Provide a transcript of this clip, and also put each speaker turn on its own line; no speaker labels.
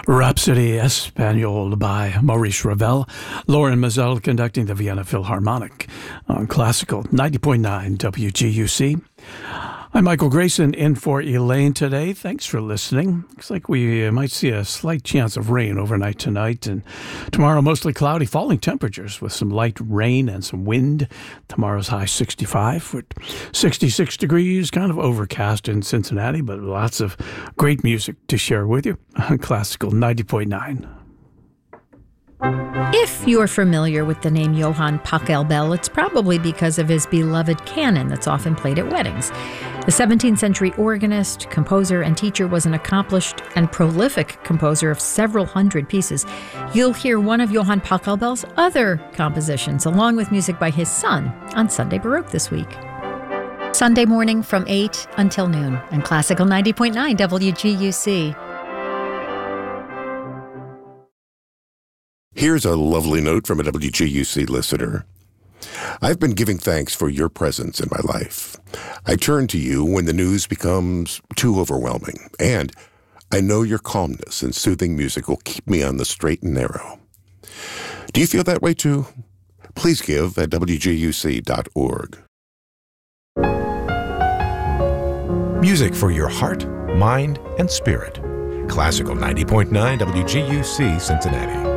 Rhapsody Espagnole by Maurice Ravel. Lauren Mazel conducting the Vienna Philharmonic on Classical 90.9 WGUC. I'm Michael Grayson in for Elaine today. Thanks for listening. Looks like we might see a slight chance of rain overnight tonight, and tomorrow mostly cloudy, falling temperatures with some light rain and some wind. Tomorrow's high 65 with 66 degrees, kind of overcast in Cincinnati, but lots of great music to share with you on Classical 90.9.
If you're familiar with the name Johann Pachelbel, it's probably because of his beloved canon that's often played at weddings. The 17th century organist, composer, and teacher was an accomplished and prolific composer of several hundred pieces. You'll hear one of Johann Pachelbel's other compositions, along with music by his son, on Sunday Baroque this week. Sunday morning from 8 until noon on Classical 90.9 WGUC.
Here's a lovely note from a WGUC listener. I've been giving thanks for your presence in my life. I turn to you when the news becomes too overwhelming, and I know your calmness and soothing music will keep me on the straight and narrow. Do you feel that way too? Please give at WGUC.org.
Music for your heart, mind, and spirit. Classical 90.9 WGUC Cincinnati.